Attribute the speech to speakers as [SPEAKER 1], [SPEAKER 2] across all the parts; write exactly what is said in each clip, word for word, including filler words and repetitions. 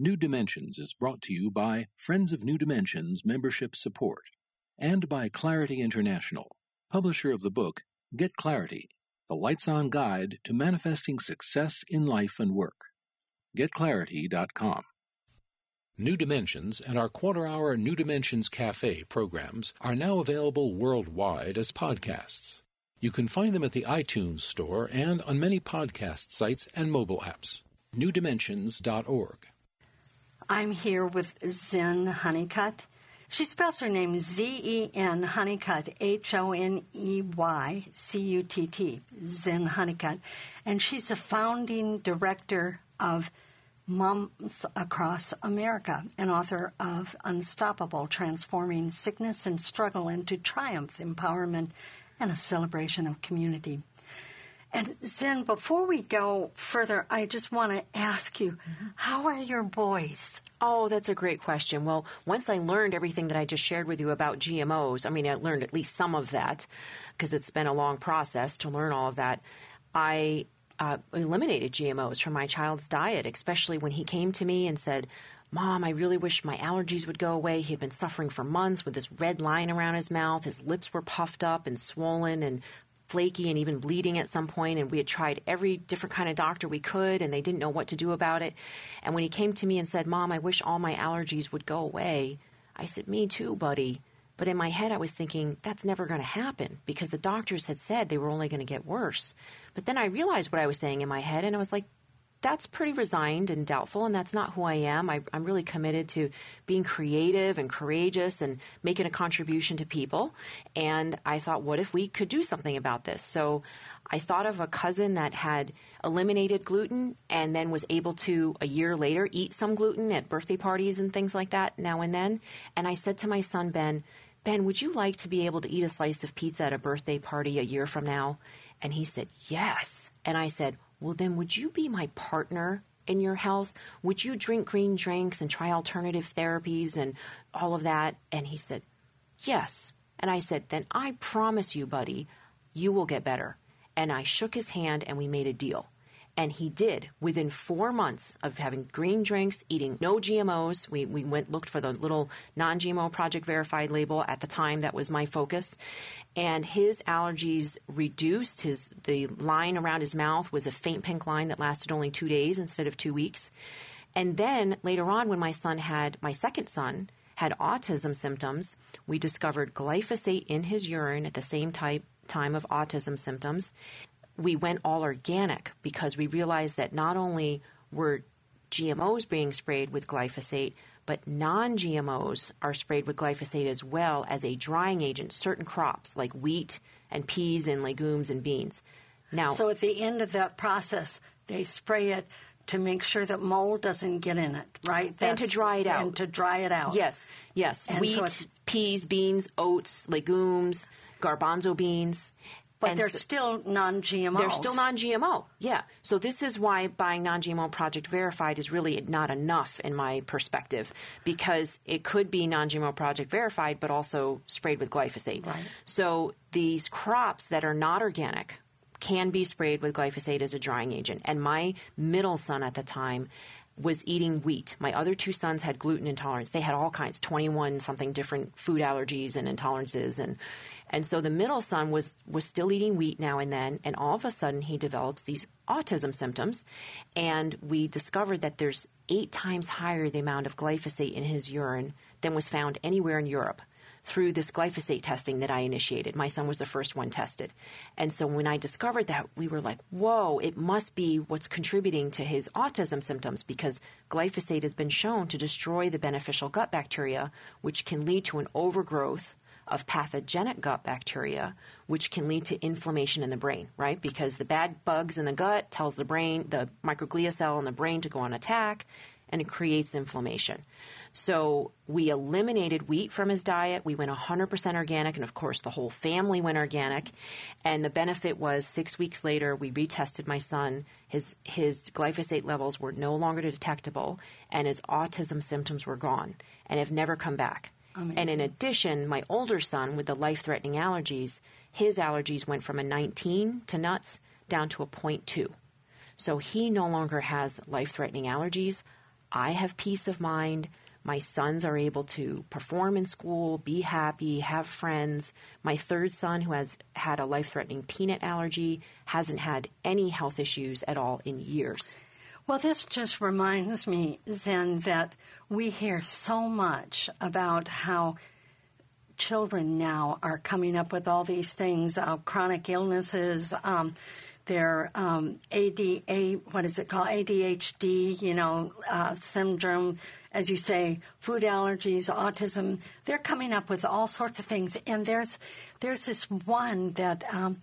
[SPEAKER 1] New Dimensions is brought to you by Friends of New Dimensions membership support and by Clarity International, publisher of the book Get Clarity, the Lights-On Guide to Manifesting Success in Life and Work. get clarity dot com. New Dimensions and our quarter-hour New Dimensions Cafe programs are now available worldwide as podcasts. You can find them at the iTunes Store and on many podcast sites and mobile apps. new dimensions dot org.
[SPEAKER 2] I'm here with Zen Honeycutt. She spells her name Z E N Honeycutt, H O N E Y C U T T, Zen Honeycutt. And she's a founding director of Moms Across America, and author of Unstoppable, Transforming Sickness and Struggle into Triumph, Empowerment, and a Celebration of Community. And Zen, before we go further, I just want to ask you, mm-hmm. how are your boys?
[SPEAKER 3] Oh, that's a great question. Well, once I learned everything that I just shared with you about G M Os, I mean, I learned at least some of that because it's been a long process to learn all of that. I uh, eliminated G M Os from my child's diet, especially when he came to me and said, Mom, I really wish my allergies would go away. He had been suffering for months with this red line around his mouth. His lips were puffed up and swollen and flaky and even bleeding at some point, and we had tried every different kind of doctor we could, and they didn't know what to do about it. And when he came to me and said, Mom, I wish all my allergies would go away, I said, me too, buddy. But in my head, I was thinking, that's never going to happen because the doctors had said they were only going to get worse. But then I realized what I was saying in my head, and I was like, that's pretty resigned and doubtful, and that's not who I am. I, I'm really committed to being creative and courageous and making a contribution to people. And I thought, what if we could do something about this? So I thought of a cousin that had eliminated gluten and then was able to, a year later, eat some gluten at birthday parties and things like that now and then. And I said to my son, Ben, Ben, would you like to be able to eat a slice of pizza at a birthday party a year from now? And he said, yes. And I said, well, then would you be my partner in your health? Would you drink green drinks and try alternative therapies and all of that? And he said, yes. And I said, then I promise you, buddy, you will get better. And I shook his hand and we made a deal. And he did. Within four months of having green drinks, eating no G M Os, we, we went looked for the little non-G M O Project Verified label at the time. That was my focus. And his allergies reduced. His the line around his mouth was a faint pink line that lasted only two days instead of two weeks. And then later on, when my son had, my second son, had autism symptoms, we discovered glyphosate in his urine at the same type, time of autism symptoms. We went all organic because we realized that not only were G M Os being sprayed with glyphosate, but non-G M Os are sprayed with glyphosate as well as a drying agent, certain crops like wheat and peas and legumes and beans. Now,
[SPEAKER 2] so at the end of that process, they spray it to make sure that mold doesn't get in it, right?
[SPEAKER 3] That's, and to dry it out.
[SPEAKER 2] And to dry it out.
[SPEAKER 3] Yes, yes.
[SPEAKER 2] And
[SPEAKER 3] wheat,
[SPEAKER 2] so
[SPEAKER 3] peas, beans, oats, legumes, garbanzo beans.
[SPEAKER 2] But
[SPEAKER 3] and
[SPEAKER 2] they're
[SPEAKER 3] so,
[SPEAKER 2] still non-G M Os.
[SPEAKER 3] They're still non-G M O, yeah. So this is why buying non-G M O Project Verified is really not enough in my perspective, because it could be non-G M O Project Verified but also sprayed with glyphosate.
[SPEAKER 2] Right.
[SPEAKER 3] So these crops that are not organic can be sprayed with glyphosate as a drying agent. And my middle son at the time was eating wheat. My other two sons had gluten intolerance. They had all kinds, twenty-one something different food allergies and intolerances. And and so the middle son was, was still eating wheat now and then, and all of a sudden he develops these autism symptoms. And we discovered that there's eight times higher the amount of glyphosate in his urine than was found anywhere in Europe through this glyphosate testing that I initiated. My son was the first one tested. And so when I discovered that, we were like, whoa, it must be what's contributing to his autism symptoms, because glyphosate has been shown to destroy the beneficial gut bacteria, which can lead to an overgrowth of pathogenic gut bacteria, which can lead to inflammation in the brain, right? Because the bad bugs in the gut tells the brain, the microglia cell in the brain to go on attack, and it creates inflammation. So we eliminated wheat from his diet. We went one hundred percent organic, and of course the whole family went organic. And the benefit was six weeks later, we retested my son. His his glyphosate levels were no longer detectable, and his autism symptoms were gone and have never come back.
[SPEAKER 2] Amazing.
[SPEAKER 3] And in addition, my older son with the life-threatening allergies, his allergies went from a nineteen to nuts down to a zero point two. So he no longer has life-threatening allergies. I have peace of mind. My sons are able to perform in school, be happy, have friends. My third son, who has had a life-threatening peanut allergy, hasn't had any health issues at all in years.
[SPEAKER 2] Well, this just reminds me, Zen, that we hear so much about how children now are coming up with all these things, uh, chronic illnesses, um, their um, A D A, what is it called, A D H D, you know, uh, syndrome, as you say, food allergies, autism. They're coming up with all sorts of things. And there's there's this one that um,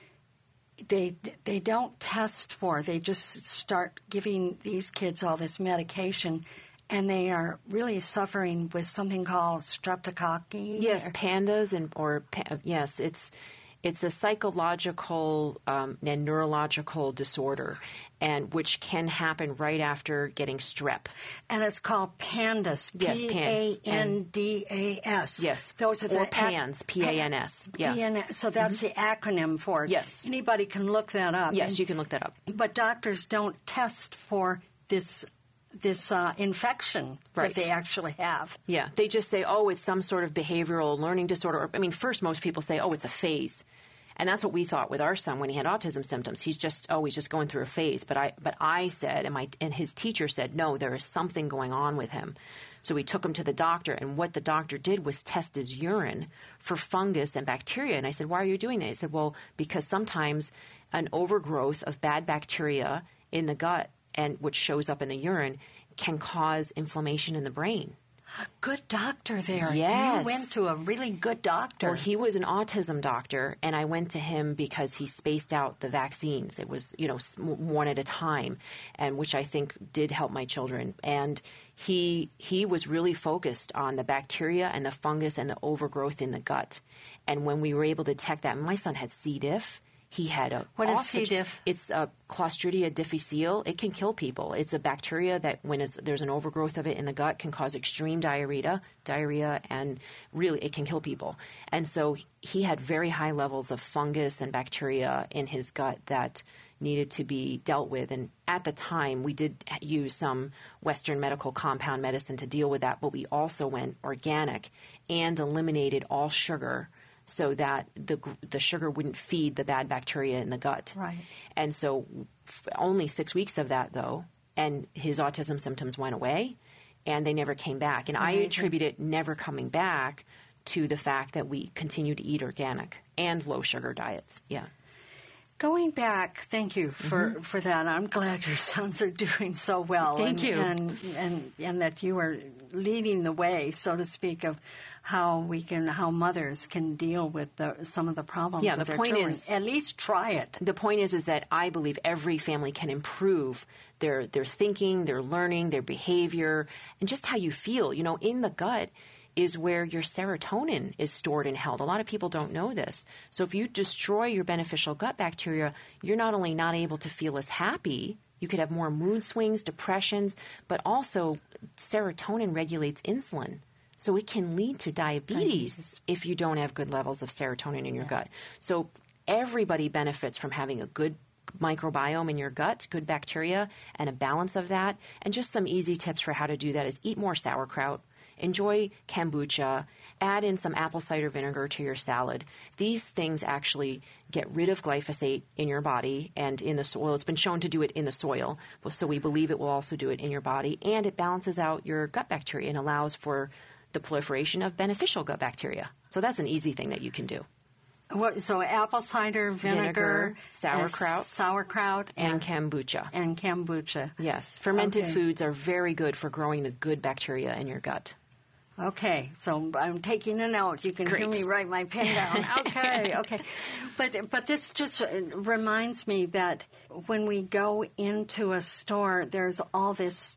[SPEAKER 2] they they don't test for. They just start giving these kids all this medication, and they are really suffering with something called streptococci.
[SPEAKER 3] Yes,
[SPEAKER 2] or,
[SPEAKER 3] pandas and or yes, it's it's a psychological um, and neurological disorder, and which can happen right after getting strep.
[SPEAKER 2] And it's called PANDAS.
[SPEAKER 3] Yes,
[SPEAKER 2] P A N D A S.
[SPEAKER 3] Yes,
[SPEAKER 2] those are
[SPEAKER 3] or
[SPEAKER 2] the
[SPEAKER 3] PANS. P A N S. Yeah.
[SPEAKER 2] P A N S. So that's mm-hmm. the acronym for it.
[SPEAKER 3] Yes.
[SPEAKER 2] Anybody can look that up.
[SPEAKER 3] Yes,
[SPEAKER 2] and,
[SPEAKER 3] you can look that up.
[SPEAKER 2] But doctors don't test for this. this uh, infection
[SPEAKER 3] right.
[SPEAKER 2] that they actually have.
[SPEAKER 3] Yeah. They just say, oh, it's some sort of behavioral learning disorder. I mean, first, most people say, oh, it's a phase. And that's what we thought with our son when he had autism symptoms. He's just, oh, he's just going through a phase. But I but I said, and, my, and his teacher said, no, there is something going on with him. So we took him to the doctor, and what the doctor did was test his urine for fungus and bacteria. And I said, why are you doing that? He said, well, because sometimes an overgrowth of bad bacteria in the gut, and which shows up in the urine, can cause inflammation in the brain.
[SPEAKER 2] Good doctor there.
[SPEAKER 3] Yes.
[SPEAKER 2] You went to a really good doctor.
[SPEAKER 3] Well, he was an autism doctor, and I went to him because he spaced out the vaccines. It was, you know, one at a time, and which I think did help my children. And he he was really focused on the bacteria and the fungus and the overgrowth in the gut. And when we were able to detect that, my son had C. diff. He had a
[SPEAKER 2] what is
[SPEAKER 3] ostrich.
[SPEAKER 2] C. diff?
[SPEAKER 3] It's a Clostridia difficile. It can kill people. It's a bacteria that, when it's, there's an overgrowth of it in the gut, can cause extreme diarrhea, diarrhea, and really it can kill people. And so he had very high levels of fungus and bacteria in his gut that needed to be dealt with. And at the time, we did use some Western medical compound medicine to deal with that, but we also went organic and eliminated all sugar, so that the the sugar wouldn't feed the bad bacteria in the gut.
[SPEAKER 2] Right.
[SPEAKER 3] And so f- only six weeks of that, though, and his autism symptoms went away, and they never came back. And I attribute it never coming back to the fact that we continue to eat organic and low-sugar diets. Yeah.
[SPEAKER 2] Going back, thank you for,
[SPEAKER 3] Mm-hmm.
[SPEAKER 2] for that. I'm glad your sons are doing so well.
[SPEAKER 3] Thank
[SPEAKER 2] and,
[SPEAKER 3] you.
[SPEAKER 2] And, and, and that you are leading the way, so to speak, of how we can, how mothers can deal with the, some of the problems
[SPEAKER 3] Yeah,
[SPEAKER 2] with
[SPEAKER 3] the
[SPEAKER 2] their
[SPEAKER 3] point
[SPEAKER 2] children.
[SPEAKER 3] is-
[SPEAKER 2] At least try it.
[SPEAKER 3] The point is, is that I believe every family can improve their their thinking, their learning, their behavior, and just how you feel. You know, in the gut is where your serotonin is stored and held. A lot of people don't know this. So if you destroy your beneficial gut bacteria, you're not only not able to feel as happy, you could have more mood swings, depressions, but also serotonin regulates insulin. So it can lead to diabetes, diabetes. if you don't have good levels of serotonin in your yeah. gut. So everybody benefits from having a good microbiome in your gut, good bacteria, and a balance of that. And just some easy tips for how to do that is eat more sauerkraut, enjoy kombucha, add in some apple cider vinegar to your salad. These things actually get rid of glyphosate in your body and in the soil. It's been shown to do it in the soil, so we believe it will also do it in your body. And it balances out your gut bacteria and allows for the proliferation of beneficial gut bacteria. So that's an easy thing that you can do.
[SPEAKER 2] What, so apple cider vinegar,
[SPEAKER 3] vinegar sauerkraut,
[SPEAKER 2] and sauerkraut,
[SPEAKER 3] and, and kombucha.
[SPEAKER 2] And kombucha.
[SPEAKER 3] Yes, fermented
[SPEAKER 2] okay.
[SPEAKER 3] foods are very good for growing the good bacteria in your gut.
[SPEAKER 2] Okay, so I'm taking a note. You can
[SPEAKER 3] Great.
[SPEAKER 2] hear me write my pen down. Okay, okay. But but this just reminds me that when we go into a store, there's all this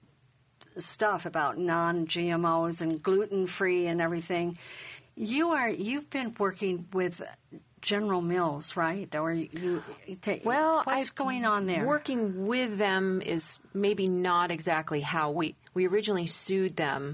[SPEAKER 2] stuff about non-G M Os and gluten-free and everything. You are you've been working with General Mills, right? Or you? Take,
[SPEAKER 3] well,
[SPEAKER 2] what's
[SPEAKER 3] I've,
[SPEAKER 2] going on there?
[SPEAKER 3] Working with them is maybe not exactly how we we originally sued them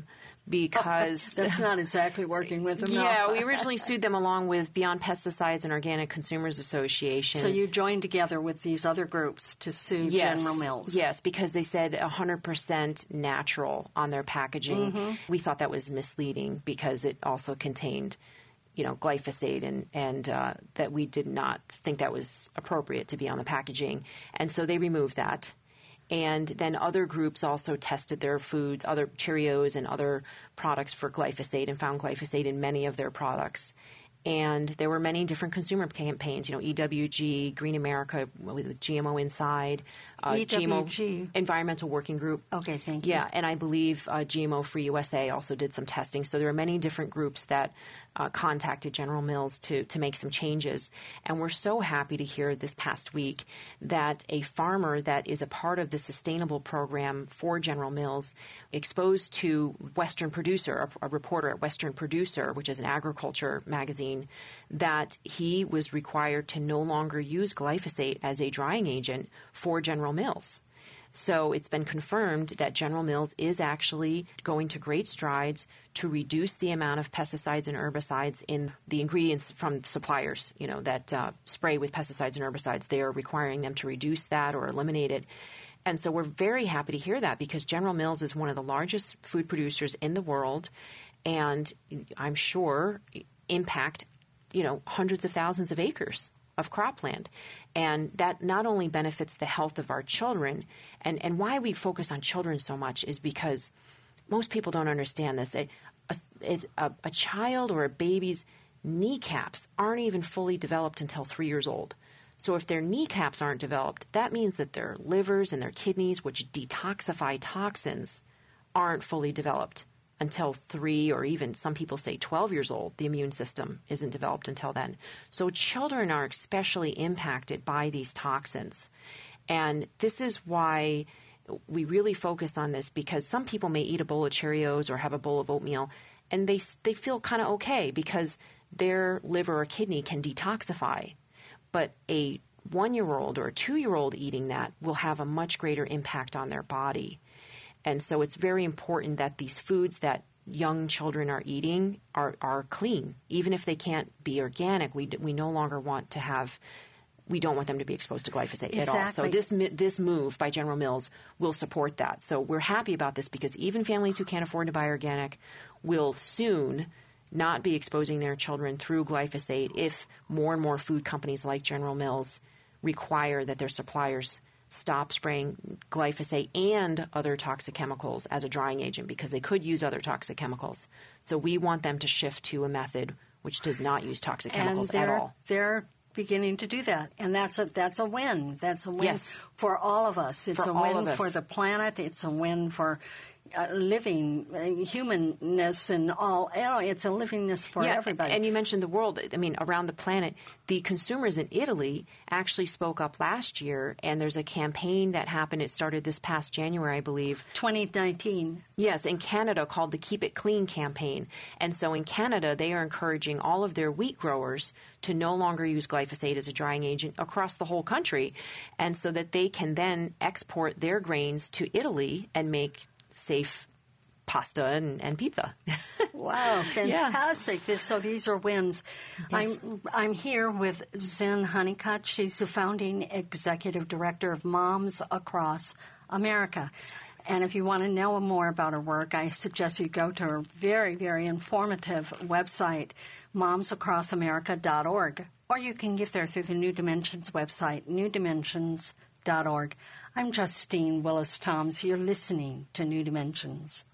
[SPEAKER 3] because
[SPEAKER 2] that's not exactly working with them.
[SPEAKER 3] Yeah,
[SPEAKER 2] no.
[SPEAKER 3] we originally sued them along with Beyond Pesticides and Organic Consumers Association.
[SPEAKER 2] So you joined together with these other groups to sue
[SPEAKER 3] yes,
[SPEAKER 2] General Mills.
[SPEAKER 3] Yes, because they said one hundred percent natural on their packaging. Mm-hmm. We thought that was misleading because it also contained, you know, glyphosate, and, and uh, that we did not think that was appropriate to be on the packaging. And so they removed that. And then other groups also tested their foods, other Cheerios and other products for glyphosate, and found glyphosate in many of their products. And there were many different consumer campaigns, you know, E W G, Green America with G M O Inside, uh,
[SPEAKER 2] E W G.
[SPEAKER 3] G M O Environmental Working Group.
[SPEAKER 2] Okay, thank you.
[SPEAKER 3] Yeah, and I believe uh, G M O Free U S A also did some testing. So there are many different groups that uh, contacted General Mills to, to make some changes. And we're so happy to hear this past week that a farmer that is a part of the sustainable program for General Mills, exposed to Western Producer, a, a reporter at Western Producer, which is an agriculture magazine, that he was required to no longer use glyphosate as a drying agent for General Mills. So it's been confirmed that General Mills is actually going to great strides to reduce the amount of pesticides and herbicides in the ingredients from suppliers, you know, that uh, spray with pesticides and herbicides. They are requiring them to reduce that or eliminate it. And so we're very happy to hear that, because General Mills is one of the largest food producers in the world, and I'm sure impact, you know, hundreds of thousands of acres of cropland. And that not only benefits the health of our children, and, and why we focus on children so much is because most people don't understand this. A, a, a, a child or a baby's kneecaps aren't even fully developed until three years old. So if their kneecaps aren't developed, that means that their livers and their kidneys, which detoxify toxins, aren't fully developed until three, or even some people say twelve years old. The immune system isn't developed until then. So children are especially impacted by these toxins. And this is why we really focus on this, because some people may eat a bowl of Cheerios or have a bowl of oatmeal, and they they feel kind of okay because their liver or kidney can detoxify. But a one-year-old or a two-year-old eating that will have a much greater impact on their body. And so it's very important that these foods that young children are eating are, are clean. Even if they can't be organic, we we no longer want to have, we don't want them to be exposed to glyphosate
[SPEAKER 2] exactly.
[SPEAKER 3] at all. So this this move by General Mills will support that. So we're happy about this, because even families who can't afford to buy organic will soon not be exposing their children through glyphosate if more and more food companies like General Mills require that their suppliers stop spraying glyphosate and other toxic chemicals as a drying agent, because they could use other toxic chemicals. So we want them to shift to a method which does not use toxic chemicals
[SPEAKER 2] at
[SPEAKER 3] all.
[SPEAKER 2] They're beginning to do that, and that's a that's a win. That's a win
[SPEAKER 3] yes.
[SPEAKER 2] for all of us. It's
[SPEAKER 3] for
[SPEAKER 2] a
[SPEAKER 3] all
[SPEAKER 2] win
[SPEAKER 3] of
[SPEAKER 2] for
[SPEAKER 3] us.
[SPEAKER 2] the planet. It's a win for uh, living uh, humanness and all. You know, it's a livingness for
[SPEAKER 3] yeah,
[SPEAKER 2] everybody.
[SPEAKER 3] And you mentioned the world. I mean, around the planet, the consumers in Italy actually spoke up last year, and there's a campaign that happened. It started this past January, I believe.
[SPEAKER 2] twenty nineteen.
[SPEAKER 3] Yes, in Canada, called the Keep It Clean campaign. And so in Canada, they are encouraging all of their wheat growers to no longer use glyphosate as a drying agent across the whole country, and so that they can then export their grains to Italy and make safe pasta and, and pizza.
[SPEAKER 2] Wow, fantastic. Yeah. So these are wins.
[SPEAKER 3] Yes.
[SPEAKER 2] I'm I'm here with Zin Honeycutt. She's the founding executive director of Moms Across America. And if you want to know more about her work, I suggest you go to her very, very informative website, moms across america dot org. Or you can get there through the New Dimensions website, new dimensions dot org. I'm Justine Willis-Toms. You're listening to New Dimensions.